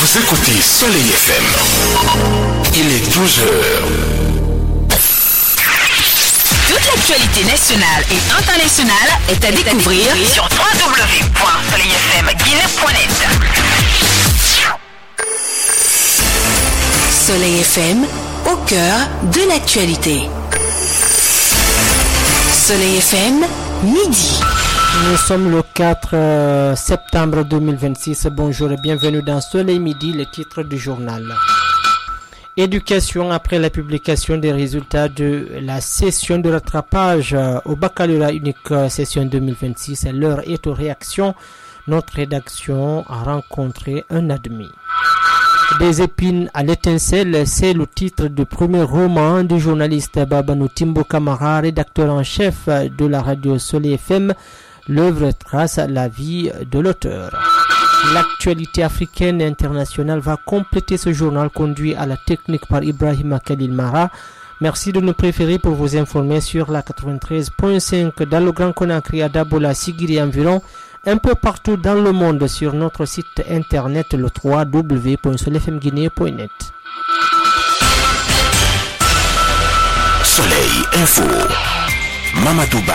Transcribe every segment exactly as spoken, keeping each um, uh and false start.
Vous écoutez Soleil F M. Il est douze heures. Toute l'actualité nationale et internationale est à découvrir sur w w w point soleil f m guinée point net. Soleil F M, au cœur de l'actualité. Soleil F M, midi. Nous sommes le quatre septembre deux mille vingt-six. Bonjour et bienvenue dans Soleil Midi, le titre du journal. Éducation après la publication des résultats de la session de rattrapage au baccalauréat unique session deux mille vingt-six. L'heure est aux réactions. Notre rédaction a rencontré un admis. Des épines à l'étincelle, c'est le titre du premier roman du journaliste Babanou Timbo Kamara, rédacteur en chef de la radio Soleil F M. L'œuvre trace la vie de l'auteur. L'actualité africaine et internationale va compléter ce journal conduit à la technique par Ibrahima Khalil Mara. Merci de nous préférer pour vous informer sur la quatre-vingt-treize point cinq dans le Grand Conakry, à Dabola, Sigiri et environ, un peu partout dans le monde sur notre site internet le w w w point soleil f m guinée point net. Soleil Info. Mamadouba.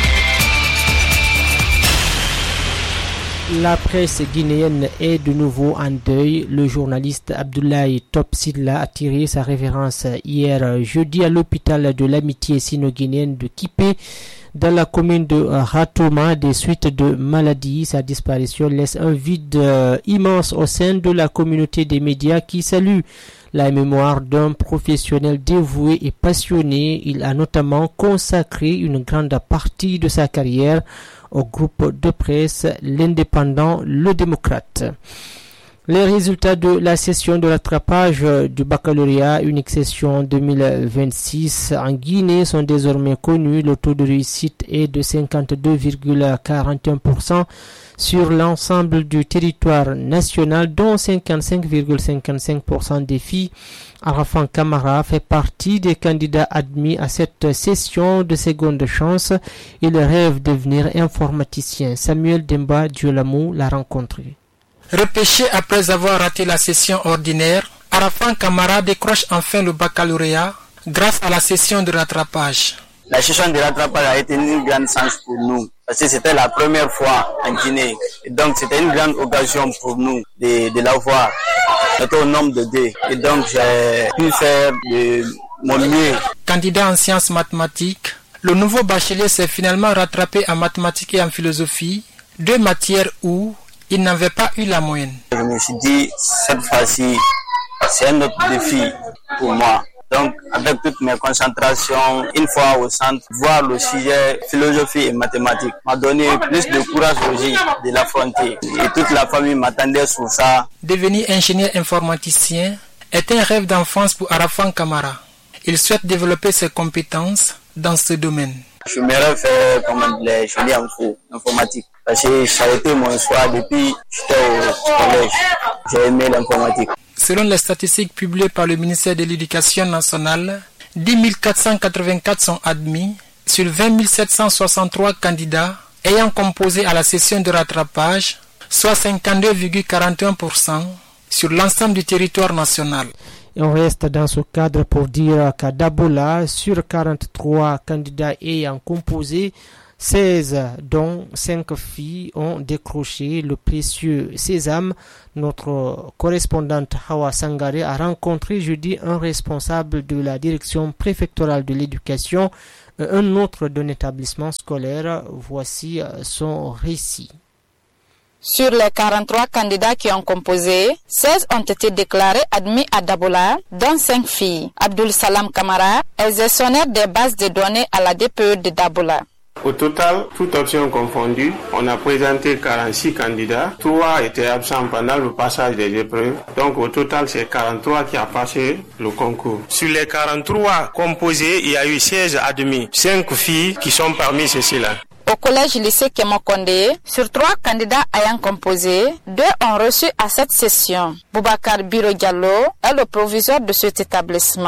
La presse guinéenne est de nouveau en deuil. Le journaliste Abdoulaye Topsila a tiré sa révérence hier jeudi à l'hôpital de l'amitié sino-guinéenne de Kipé, dans la commune de Ratouma, des suites de maladies. Sa disparition laisse un vide euh, immense au sein de la communauté des médias qui salue la mémoire d'un professionnel dévoué et passionné. Il a notamment consacré une grande partie de sa carrière au groupe de presse L'Indépendant, Le Démocrate. Les résultats de la session de rattrapage du baccalauréat unique session deux mille vingt-six en Guinée sont désormais connus. Le taux de réussite est de cinquante-deux virgule quarante et un pour cent sur l'ensemble du territoire national, dont cinquante-cinq virgule cinquante-cinq pour cent des filles. Arafan Kamara fait partie des candidats admis à cette session de seconde chance. Il rêve de devenir informaticien. Samuel Demba Diolamou l'a rencontré. Repêché après avoir raté la session ordinaire, Arafan Kamara décroche enfin le baccalauréat grâce à la session de rattrapage. La session de rattrapage a été une grande chance pour nous parce que c'était la première fois en Guinée. Et donc c'était une grande occasion pour nous de, de l'avoir. C'était au nombre de deux. Et donc j'ai pu faire de mon mieux. Candidat en sciences mathématiques, le nouveau bachelier s'est finalement rattrapé en mathématiques et en philosophie, deux matières où il n'avait pas eu la moyenne. Je me suis dit, cette fois-ci, c'est un autre défi pour moi. Donc, avec toutes mes concentrations, une fois au centre, voir le sujet philosophie et mathématiques m'a donné plus de courage aussi de l'affronter. Et toute la famille m'attendait sur ça. Devenir ingénieur informaticien est un rêve d'enfance pour Arafan Kamara. Il souhaite développer ses compétences dans ce domaine. Je me rêve faire comme les génies informatique. Parce que ça a été mon choix depuis que j'étais au collège. J'ai aimé l'informatique. Selon les statistiques publiées par le ministère de l'Éducation nationale, dix mille quatre cent quatre-vingt-quatre sont admis sur vingt mille sept cent soixante-trois candidats ayant composé à la session de rattrapage, soit cinquante-deux virgule quarante et un pour cent sur l'ensemble du territoire national. Et on reste dans ce cadre pour dire qu'à Dabola, sur quarante-trois candidats ayant composé, seize dont cinq filles ont décroché le précieux sésame. Notre correspondante Hawa Sangare a rencontré jeudi un responsable de la direction préfectorale de l'éducation, un autre d'un établissement scolaire. Voici son récit. Sur les quarante-trois candidats qui ont composé, seize ont été déclarés admis à Dabola, dont cinq filles. Abdul Salam Kamara est gestionnaire des bases de données à la D P E de Dabola. Au total, toutes options confondues, on a présenté quarante-six candidats. trois étaient absents pendant le passage des épreuves. Donc au total, c'est quarante-trois qui ont passé le concours. Sur les quarante-trois composés, il y a eu seize admis. cinq filles qui sont parmi ceux-ci-là. Au collège-lycée Kemokonde, sur trois candidats ayant composé, deux ont reçu à cette session. Boubacar Biro Diallo est le proviseur de cet établissement.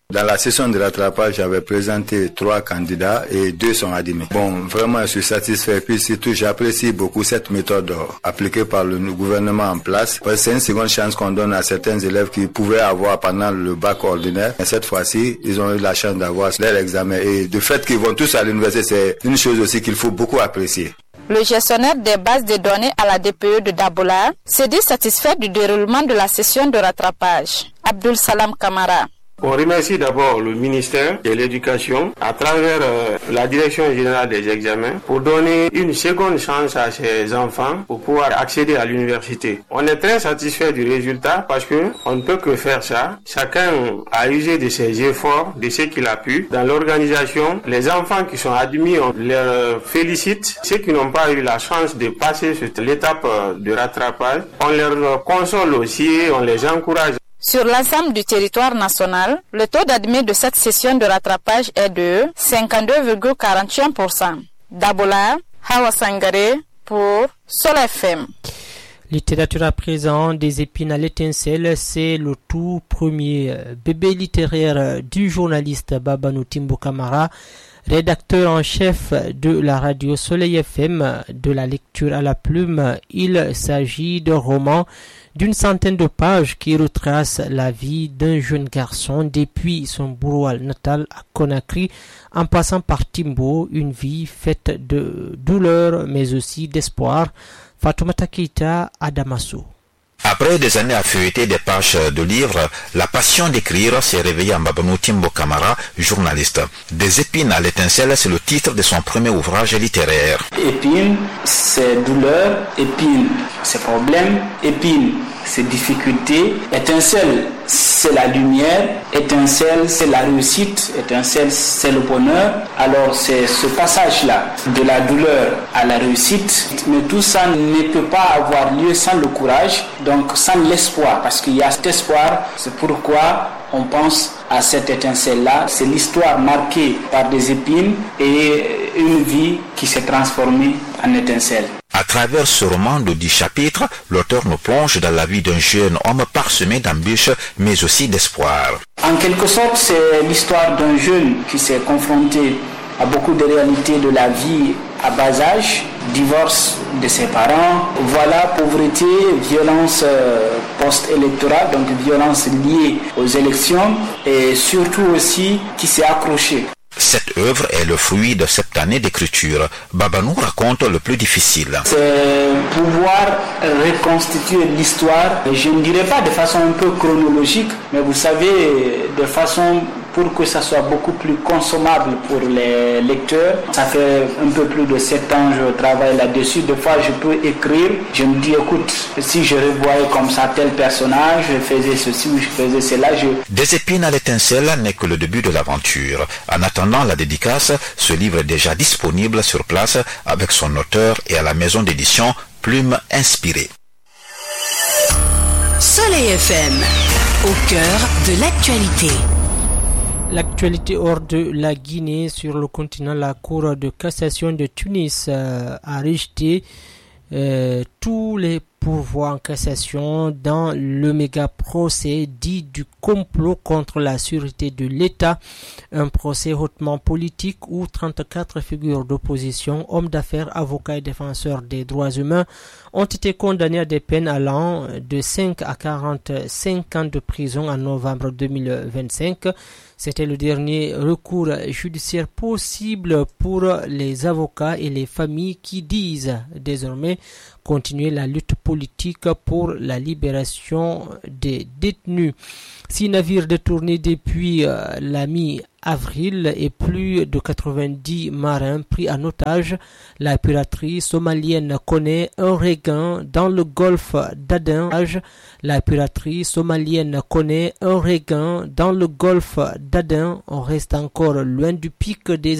Dans la session de rattrapage, j'avais présenté trois candidats et deux sont admis. Bon, vraiment, je suis satisfait. Puis surtout, j'apprécie beaucoup cette méthode appliquée par le gouvernement en place. Parce que c'est une seconde chance qu'on donne à certains élèves qui pouvaient avoir pendant le bac ordinaire. Et cette fois-ci, ils ont eu la chance d'avoir leur examen. Et de fait qu'ils vont tous à l'université, c'est une chose aussi qu'il faut beaucoup apprécier. Le gestionnaire des bases de données à la D P E de Dabola s'est dit satisfait du déroulement de la session de rattrapage. Abdul Salam Kamara. On remercie d'abord le ministère de l'Éducation à travers euh, la Direction générale des examens pour donner une seconde chance à ces enfants pour pouvoir accéder à l'université. On est très satisfait du résultat parce que on ne peut que faire ça. Chacun a usé de ses efforts, de ce qu'il a pu. Dans l'organisation, les enfants qui sont admis, on les félicite. Ceux qui n'ont pas eu la chance de passer cette l'étape de rattrapage, on les console aussi et on les encourage. Sur l'ensemble du territoire national, le taux d'admis de cette session de rattrapage est de cinquante-deux virgule quarante et un pour cent. Dabola, Hawa Sangare pour Sol F M. Littérature à présent, des épines à l'étincelle, c'est le tout premier bébé littéraire du journaliste Babanou Timbo Kamara, rédacteur en chef de la radio Soleil F M, de la lecture à la plume. Il s'agit d'un roman d'une centaine de pages qui retrace la vie d'un jeune garçon depuis son bourreau natal à Conakry en passant par Timbo, une vie faite de douleur mais aussi d'espoir. Fatoumata Keita à Damasso. Après des années à feuilleter des pages de livres, la passion d'écrire s'est réveillée en Babanou Timbo Kamara, journaliste. Des épines à l'étincelle, c'est le titre de son premier ouvrage littéraire. Épines, c'est douleur, épines, c'est problème, épines, c'est difficulté, étincelle, c'est la lumière, étincelle, c'est la réussite, étincelle, c'est le bonheur. Alors c'est ce passage-là, de la douleur à la réussite, mais tout ça ne peut pas avoir lieu sans le courage, donc sans l'espoir, parce qu'il y a cet espoir, c'est pourquoi on pense à cette étincelle-là. C'est l'histoire marquée par des épines et une vie qui s'est transformée en étincelle. À travers ce roman de dix chapitres, l'auteur nous plonge dans la vie d'un jeune homme parsemé d'embûches, mais aussi d'espoir. En quelque sorte, c'est l'histoire d'un jeune qui s'est confronté à beaucoup de réalités de la vie à bas âge, divorce de ses parents, voilà, pauvreté, violence euh, post-électorale, donc violence liée aux élections, et surtout aussi qui s'est accroché. Cette œuvre est le fruit de sept années d'écriture. Babanou raconte le plus difficile. C'est pouvoir reconstituer l'histoire, je ne dirais pas de façon un peu chronologique, mais vous savez, de façon pour que ça soit beaucoup plus consommable pour les lecteurs. Ça fait un peu plus de sept ans que je travaille là-dessus. Des fois, je peux écrire. Je me dis, écoute, si je revoyais comme ça tel personnage, je faisais ceci ou je faisais cela. Je... Des épines à l'étincelle n'est que le début de l'aventure. En attendant la dédicace, ce livre est déjà disponible sur place avec son auteur et à la maison d'édition Plume Inspirée. Soleil F M, au cœur de l'actualité. L'actualité hors de la Guinée, sur le continent, la Cour de cassation de Tunis euh, a rejeté euh, tous les pourvoi en cassation dans le méga procès dit du complot contre la sûreté de l'État, un procès hautement politique où trente-quatre figures d'opposition, hommes d'affaires, avocats et défenseurs des droits humains ont été condamnés à des peines allant de cinq à quarante-cinq ans de prison en novembre deux mille vingt-cinq. C'était le dernier recours judiciaire possible pour les avocats et les familles qui disent désormais continuer la lutte politique pour la libération des détenus. Six navires détournés depuis euh, la mi-avril et plus de quatre-vingt-dix marins pris en otage. La piraterie somalienne connaît un regain dans le golfe d'Aden. La piraterie somalienne connaît un regain dans le golfe d'Aden. On reste encore loin du pic des